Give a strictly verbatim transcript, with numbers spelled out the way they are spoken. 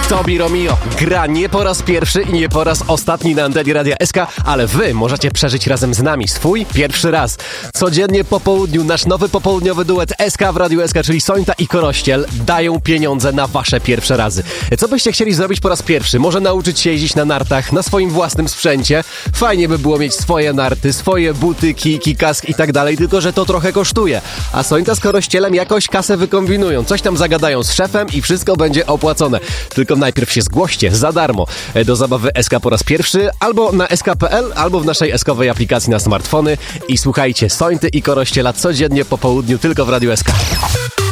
Tobi Romeo gra nie po raz pierwszy i nie po raz ostatni na antenie Radia S K, ale wy możecie przeżyć razem z nami swój pierwszy raz. Codziennie po południu nasz nowy popołudniowy duet S K w Radiu S K, czyli Sońta i Korościel, dają pieniądze na wasze pierwsze razy. Co byście chcieli zrobić po raz pierwszy? Może nauczyć się jeździć na nartach, na swoim własnym sprzęcie? Fajnie by było mieć swoje narty, swoje buty, kijki, kask i tak dalej, tylko że to trochę kosztuje. A Sońta z Korościelem jakoś kasę wykombinują, coś tam zagadają z szefem i wszystko będzie opłacone. Tylko najpierw się zgłoście za darmo do zabawy S K po raz pierwszy, albo na s k kropka p l, albo w naszej eskowej aplikacji na smartfony i słuchajcie Sońty i Korościela codziennie po południu tylko w Radiu S K.